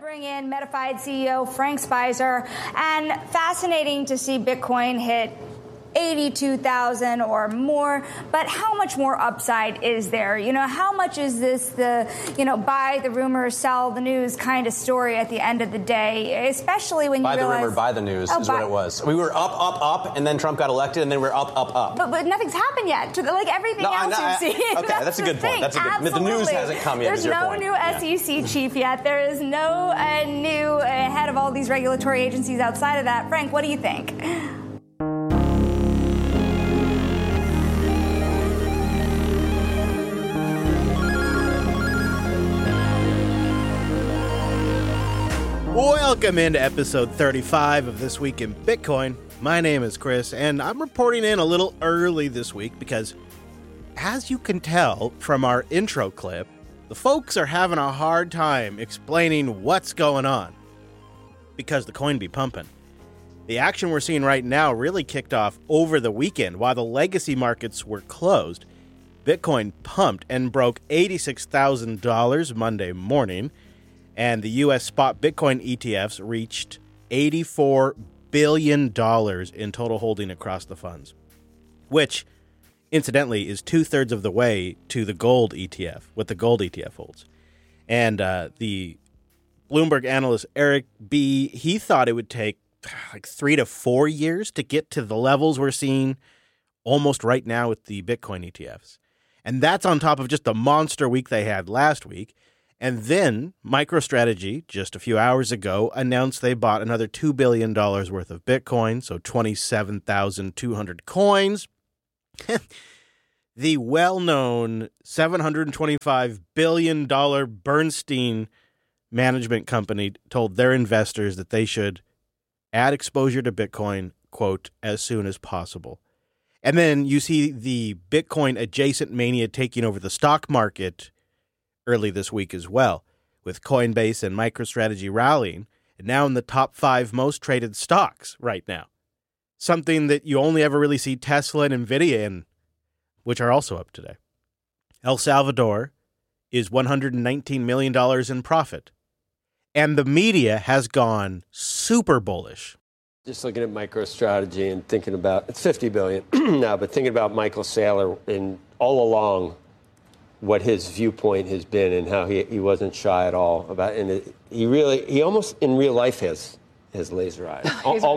bring in Metafied CEO Frank Spicer, and fascinating to see Bitcoin hit 82,000 or more, but how much more upside is there? You know, how much is this the, buy the rumor, sell the news kind of story at the end of the day, especially when you realize... Buy the rumor, buy the news is what it was. We were up, and then Trump got elected, and then we're up. But nothing's happened yet, like everything else you've seen. Okay, that's a good point. The news hasn't come yet, There's no new SEC chief yet. There is no new head of all these regulatory agencies outside of that. Frank, what do you think? Welcome into episode 35 of This Week in Bitcoin. My name is Chris, and I'm reporting in a little early this week because, as you can tell from our intro clip, the folks are having a hard time explaining what's going on because the coin be pumping. The action we're seeing right now really kicked off over the weekend while the legacy markets were closed. Bitcoin pumped and broke $86,000 Monday morning. And the U.S. spot Bitcoin ETFs reached $84 billion in total holding across the funds, which, incidentally, is two-thirds of the way to the gold ETF, what the gold ETF holds. And the Bloomberg analyst Eric B., he thought it would take like 3 to 4 years to get to the levels we're seeing almost right now with the Bitcoin ETFs. And that's on top of just the monster week they had last week. And then MicroStrategy, just a few hours ago, announced they bought another $2 billion worth of Bitcoin, so 27,200 coins. The well-known $725 billion Bernstein management company told their investors that they should add exposure to Bitcoin, quote, as soon as possible. And then you see the Bitcoin adjacent mania taking over the stock market early this week as well, with Coinbase and MicroStrategy rallying, and now in the top 5 most traded stocks right now. Something that you only ever really see Tesla and Nvidia in, which are also up today. El Salvador is $119 million in profit, and the media has gone super bullish. Just looking at MicroStrategy and thinking about, it's $50 billion now, but thinking about Michael Saylor and all along what his viewpoint has been and how he wasn't shy at all about, and he almost in real life has laser eyes,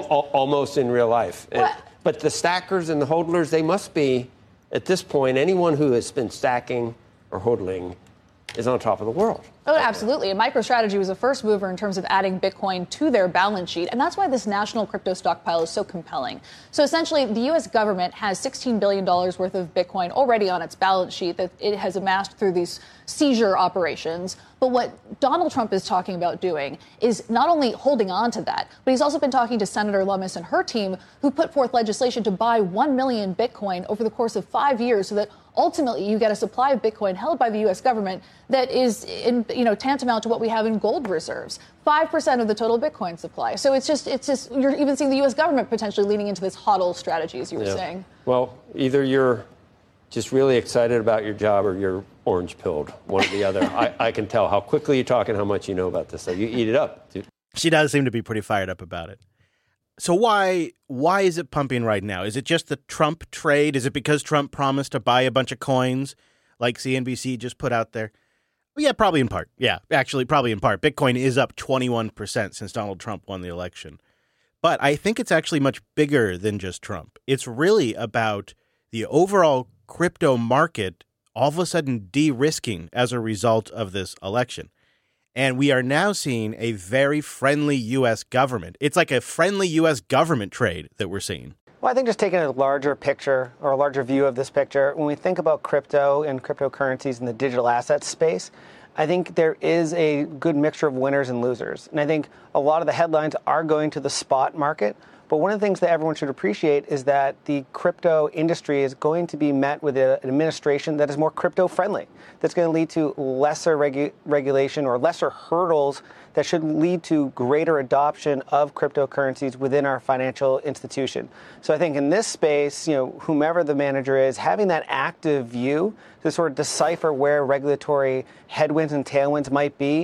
almost in real life. But the stackers and the hodlers, they must be, at this point, anyone who has been stacking or hodling is on top of the world. Oh, absolutely. And MicroStrategy was a first mover in terms of adding Bitcoin to their balance sheet. And that's why this national crypto stockpile is so compelling. So essentially, the U.S. government has $16 billion worth of Bitcoin already on its balance sheet that it has amassed through these seizure operations. But what Donald Trump is talking about doing is not only holding on to that, but he's also been talking to Senator Lummis and her team, who put forth legislation to buy 1 million Bitcoin over the course of 5 years so that ultimately you get a supply of Bitcoin held by the U.S. government that is tantamount to what we have in gold reserves, 5% of the total Bitcoin supply. So it's just you're even seeing the U.S. government potentially leaning into this hodl strategy, as you were saying. Well, either you're just really excited about your job or you're orange-pilled, one or the other. I can tell how quickly you talk and how much you know about this. So you eat it up, dude. She does seem to be pretty fired up about it. So why is it pumping right now? Is it just the Trump trade? Is it because Trump promised to buy a bunch of coins like CNBC just put out there? Well, yeah, probably in part. Yeah, actually, probably in part. Bitcoin is up 21% since Donald Trump won the election. But I think it's actually much bigger than just Trump. It's really about the overall crypto market all of a sudden de-risking as a result of this election. And we are now seeing a very friendly U.S. government. It's like a friendly U.S. government trade that we're seeing. Well, I think just taking a larger picture or a larger view of this picture, when we think about crypto and cryptocurrencies in the digital assets space, I think there is a good mixture of winners and losers. And I think a lot of the headlines are going to the spot market. But one of the things that everyone should appreciate is that the crypto industry is going to be met with an administration that is more crypto friendly. That's going to lead to lesser regulation or lesser hurdles that should lead to greater adoption of cryptocurrencies within our financial institution. So I think in this space, whomever the manager is, having that active view to sort of decipher where regulatory headwinds and tailwinds might be,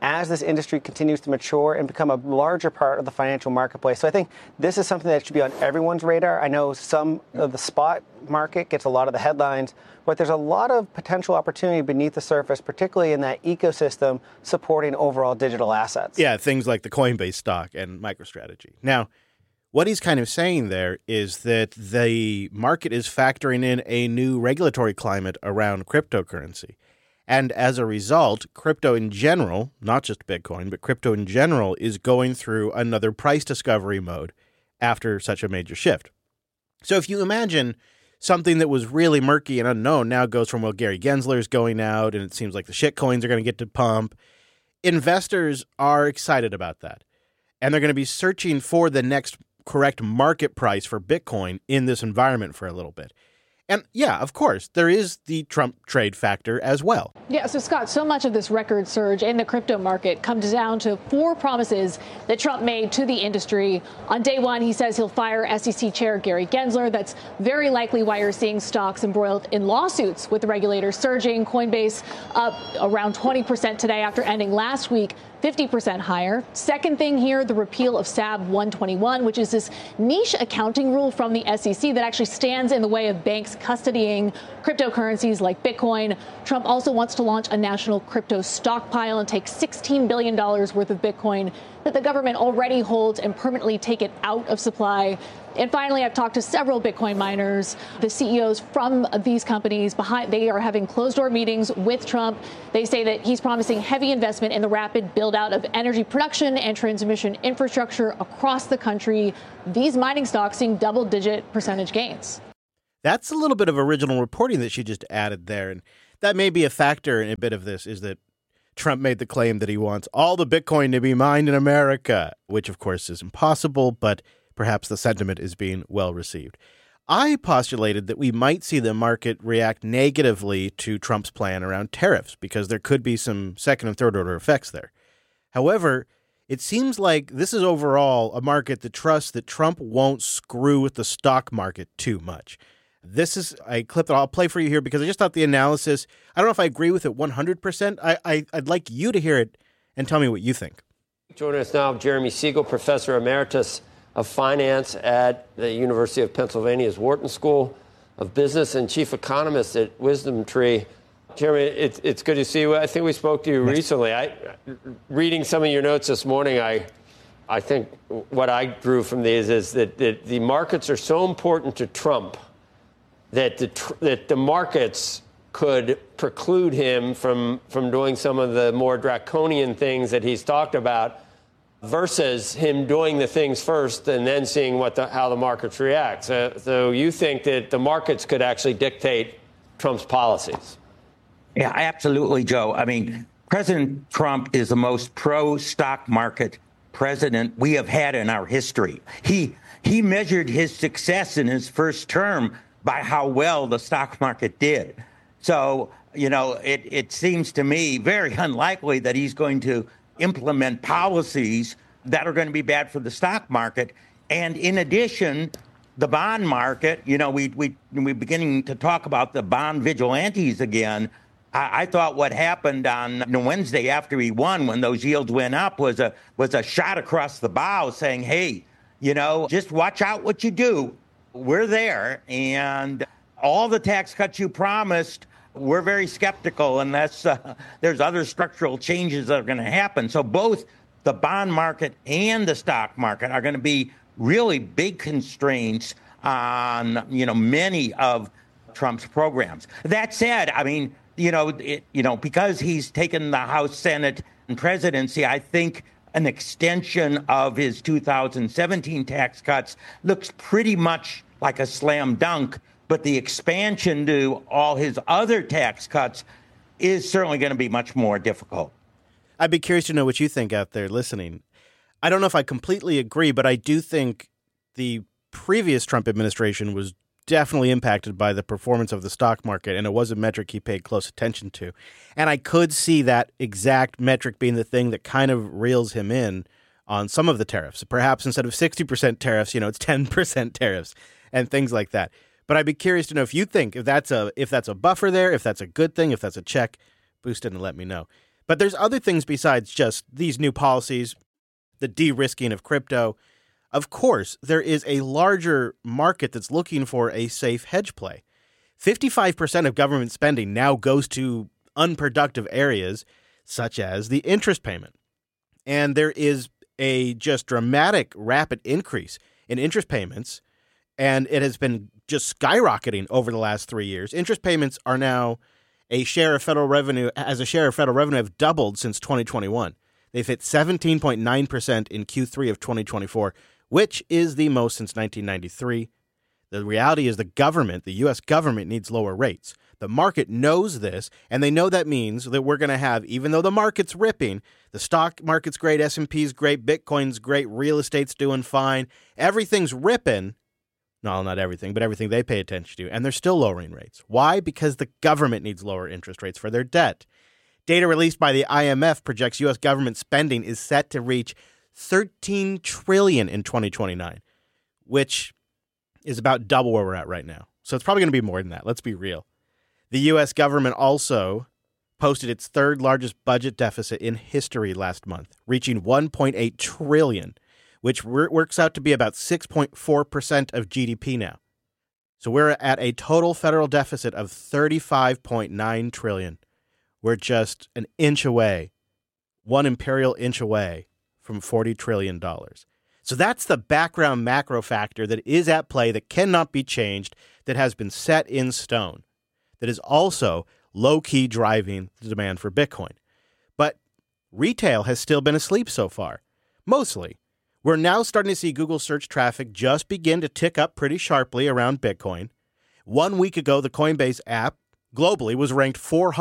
as this industry continues to mature and become a larger part of the financial marketplace. So I think this is something that should be on everyone's radar. I know some of the spot market gets a lot of the headlines, but there's a lot of potential opportunity beneath the surface, particularly in that ecosystem supporting overall digital assets. Yeah, things like the Coinbase stock and MicroStrategy. Now, what he's kind of saying there is that the market is factoring in a new regulatory climate around cryptocurrency. And as a result, crypto in general, not just Bitcoin, but crypto in general is going through another price discovery mode after such a major shift. So if you imagine something that was really murky and unknown now goes from, well, Gary Gensler's going out and it seems like the shit coins are going to get to pump. Investors are excited about that. And they're going to be searching for the next correct market price for Bitcoin in this environment for a little bit. And yeah, of course, there is the Trump trade factor as well. Yeah, so Scott, so much of this record surge in the crypto market comes down to 4 promises that Trump made to the industry. On day one, he says he'll fire SEC Chair Gary Gensler. That's very likely why you're seeing stocks embroiled in lawsuits with the regulators surging. Coinbase up around 20% today after ending last week 50% higher. Second thing here, the repeal of SAB 121, which is this niche accounting rule from the SEC that actually stands in the way of banks custodying cryptocurrencies like Bitcoin. Trump also wants to launch a national crypto stockpile and take $16 billion worth of Bitcoin that the government already holds and permanently take it out of supply. And finally, I've talked to several Bitcoin miners, the CEOs from these companies. They are having closed-door meetings with Trump. They say that he's promising heavy investment in the rapid build-out of energy production and transmission infrastructure across the country. These mining stocks seeing double-digit percentage gains. That's a little bit of original reporting that she just added there. And that may be a factor in a bit of this, is that Trump made the claim that he wants all the Bitcoin to be mined in America, which, of course, is impossible, but perhaps the sentiment is being well received. I postulated that we might see the market react negatively to Trump's plan around tariffs because there could be some second and third order effects there. However, it seems like this is overall a market that trusts that Trump won't screw with the stock market too much. This is a clip that I'll play for you here because I just thought the analysis, I don't know if I agree with it 100%. I'd like you to hear it and tell me what you think. Joining us now, Jeremy Siegel, Professor Emeritus of Finance at the University of Pennsylvania's Wharton School of Business and Chief Economist at Wisdom Tree. Jeremy, it's good to see you. I think we spoke to you recently. Reading some of your notes this morning, I think what I drew from these is that the markets are so important to Trump that the markets could preclude him from doing some of the more draconian things that he's talked about, versus him doing the things first and then seeing how the markets react. So you think that the markets could actually dictate Trump's policies? Yeah, absolutely, Joe. I mean, President Trump is the most pro-stock market president we have had in our history. He measured his success in his first term by how well the stock market did. So, it seems to me very unlikely that he's going to implement policies that are going to be bad for the stock market. And in addition, the bond market, we're beginning to talk about the bond vigilantes again. I thought what happened on Wednesday after he won, when those yields went up, was a shot across the bow saying, hey, just watch out what you do. We're there. And all the tax cuts you promised, we're very skeptical unless there's other structural changes that are going to happen. So both the bond market and the stock market are going to be really big constraints on, many of Trump's programs. That said, I mean, because he's taken the House, Senate, and presidency, I think an extension of his 2017 tax cuts looks pretty much like a slam dunk. But the expansion to all his other tax cuts is certainly going to be much more difficult. I'd be curious to know what you think out there listening. I don't know if I completely agree, but I do think the previous Trump administration was definitely impacted by the performance of the stock market, and it was a metric he paid close attention to. And I could see that exact metric being the thing that kind of reels him in on some of the tariffs. Perhaps instead of 60% tariffs, it's 10% tariffs and things like that. But I'd be curious to know if you think if that's a buffer there, if that's a good thing, if that's a check, boost it and let me know. But there's other things besides just these new policies, the de-risking of crypto. Of course, there is a larger market that's looking for a safe hedge play. 55% of government spending now goes to unproductive areas, such as the interest payment. And there is a just dramatic, rapid increase in interest payments, and it has been just skyrocketing over the last 3 years. Interest payments are now a share of federal revenue, have doubled since 2021. They've hit 17.9% in Q3 of 2024, which is the most since 1993. The reality is the U.S. government needs lower rates. The market knows this, and they know that means that we're going to have, even though the market's ripping, the stock market's great, S&P's great, Bitcoin's great, real estate's doing fine, everything's ripping. No, not everything, but everything they pay attention to, and they're still lowering rates. Why? Because the government needs lower interest rates for their debt. Data released by the IMF projects U.S. government spending is set to reach $13 trillion in 2029, which is about double where we're at right now. So it's probably going to be more than that. Let's be real. The U.S. government also posted its third largest budget deficit in history last month, reaching $1.8 trillion, which works out to be about 6.4% of GDP now. So we're at a total federal deficit of $35.9 trillion. We're just an inch away, one imperial inch away from $40 trillion. So that's the background macro factor that is at play, that cannot be changed, that has been set in stone, that is also low-key driving the demand for Bitcoin. But retail has still been asleep so far, mostly. We're now starting to see Google search traffic just begin to tick up pretty sharply around Bitcoin. 1 week ago, the Coinbase app globally was ranked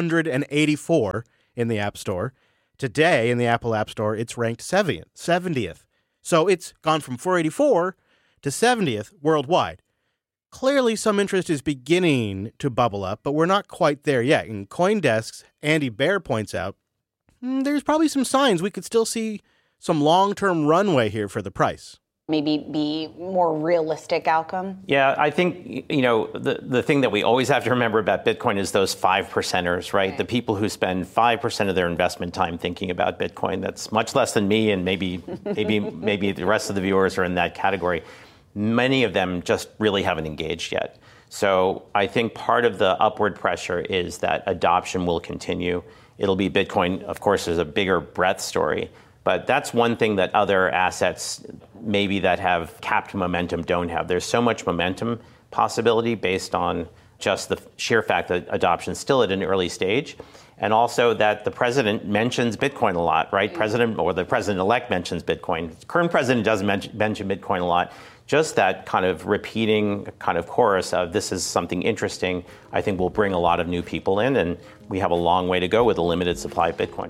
484 in the App Store. Today, in the Apple App Store, it's ranked 70th. So it's gone from 484 to 70th worldwide. Clearly, some interest is beginning to bubble up, but we're not quite there yet. And CoinDesk's Andy Baer points out there's probably some signs we could still see some long-term runway here for the price. Maybe be more realistic outcome? Yeah, I think, the thing that we always have to remember about Bitcoin is those 5%ers, right? The people who spend 5% of their investment time thinking about Bitcoin. That's much less than me, and maybe the rest of the viewers are in that category. Many of them just really haven't engaged yet. So I think part of the upward pressure is that adoption will continue. It'll be Bitcoin, of course, is a bigger breadth story. But that's one thing that other assets maybe that have capped momentum don't have. There's so much momentum possibility based on just the sheer fact that adoption is still at an early stage. And also that the president mentions Bitcoin a lot, right? The president-elect mentions Bitcoin. The current president does mention Bitcoin a lot. Just that kind of repeating kind of chorus of this is something interesting, I think will bring a lot of new people in. And we have a long way to go with a limited supply of Bitcoin.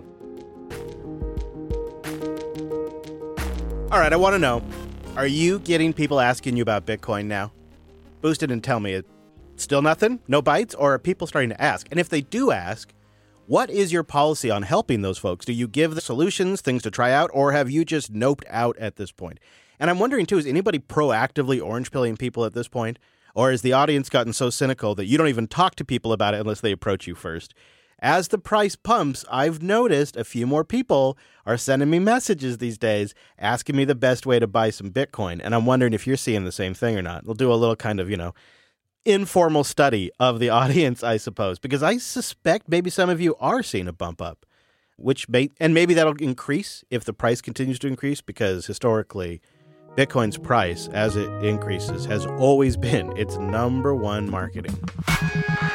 All right, I want to know, are you getting people asking you about Bitcoin now? Boost it and tell me. Still nothing? No bites? Or are people starting to ask? And if they do ask, what is your policy on helping those folks? Do you give the solutions, things to try out, or have you just noped out at this point? And I'm wondering, too, is anybody proactively orange-pilling people at this point? Or has the audience gotten so cynical that you don't even talk to people about it unless they approach you first? As the price pumps, I've noticed a few more people are sending me messages these days asking me the best way to buy some Bitcoin. And I'm wondering if you're seeing the same thing or not. We'll do a little kind of, informal study of the audience, I suppose, because I suspect maybe some of you are seeing a bump up, and maybe that'll increase if the price continues to increase, because historically, Bitcoin's price, as it increases, has always been its number one marketing.